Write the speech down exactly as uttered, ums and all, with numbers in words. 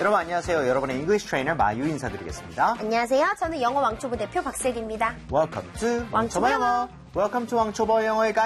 여러분 안녕하세요. 여러분의 잉글리시 트레이너 마유 인사드리겠습니다. 안녕하세요. 저는 영어 왕초보 대표 박슬기입니다. Welcome to 왕초보 왕초보 영어. Welcome to 왕초보 영어의